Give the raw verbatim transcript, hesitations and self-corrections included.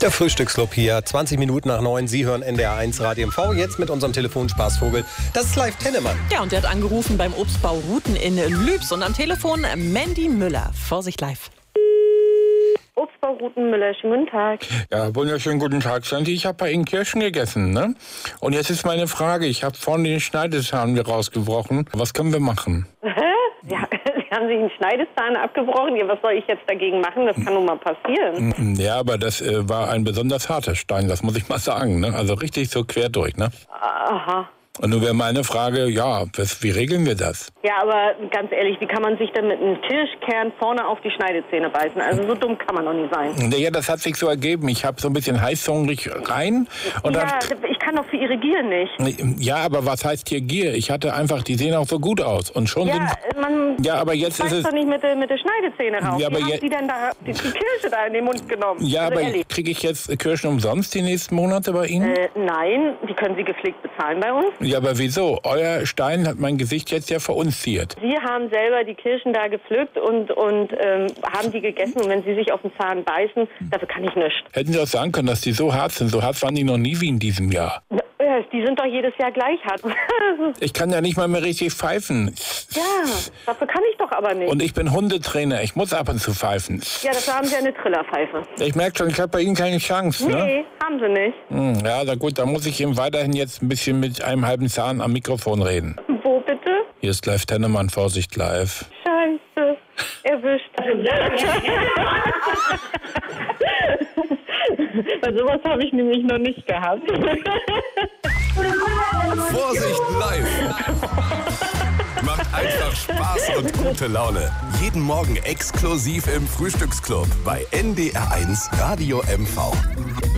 Der Frühstücksclub hier, zwanzig Minuten nach neun. Sie hören N D R eins Radio M V. Jetzt mit unserem Telefonspaßvogel. Das ist Live Tennemann. Ja, und der hat angerufen beim Obstbau Ruten in Lübs. Und am Telefon Mandy Müller. Vorsicht live. Obstbau Ruten Müller, schönen guten Tag. Ja, wunderschönen guten Tag, Sandy. Ich habe bei Ihnen Kirschen gegessen, ne? Und jetzt ist meine Frage, ich habe vorne den Schneidezahn mir rausgebrochen. Was können wir machen? Hä? Ja, Sie haben sich einen Schneidezahn abgebrochen. Ja, was soll ich jetzt dagegen machen? Das kann nun mal passieren. Ja, aber das äh, war ein besonders harter Stein, das muss ich mal sagen, ne? Also richtig so quer durch, ne? Aha. Und nun wäre meine Frage, ja, was, wie regeln wir das? Ja, aber ganz ehrlich, wie kann man sich denn mit einem Kirschkern vorne auf die Schneidezähne beißen? Also so dumm kann man doch nicht sein. Ja, das hat sich so ergeben. Ich habe so ein bisschen heißhungrig rein. Und ja, dann, ich kann doch für Ihre Gier nicht. ja, aber was heißt hier Gier? Ich hatte einfach, die sehen auch so gut aus. Und schon Ja, sind, man ja, aber jetzt ist es... doch nicht mit der, mit der Schneidezähne raus. Ja, aber wie haben je- Sie denn da die, die Kirsche da in den Mund genommen? Ja, also aber ehrlich. kriege ich jetzt Kirschen umsonst die nächsten Monate bei Ihnen? Äh, nein, die können Sie gepflegt bezahlen bei uns. Ja, aber wieso? Euer Stein hat mein Gesicht jetzt ja verunziert. Sie haben selber die Kirschen da gepflückt und, und ähm, haben die gegessen. Und wenn Sie sich auf den Zahn beißen, dafür kann ich nichts. Hätten Sie auch sagen können, dass die so hart sind. So hart waren die noch nie wie in diesem Jahr. Ja, die sind doch jedes Jahr gleich hart. Ich kann ja nicht mal mehr richtig pfeifen. Ja, dafür kann ich doch aber nicht. Und ich bin Hundetrainer. Ich muss ab und zu pfeifen. Ja, dafür haben Sie eine Trillerpfeife. Ich merke schon, ich habe bei Ihnen keine Chance. Ne? Nee, haben Sie nicht. Hm, ja, na gut, da muss ich eben weiterhin jetzt ein bisschen mit einem halben Zahn am Mikrofon reden. Wo bitte? Hier ist Live Tennemann, Vorsicht live. Scheiße, erwischt. Bei sowas habe ich nämlich noch nicht gehabt. Vorsicht live! Macht einfach Spaß und gute Laune. Jeden Morgen exklusiv im Frühstücksclub bei N D R eins Radio M V.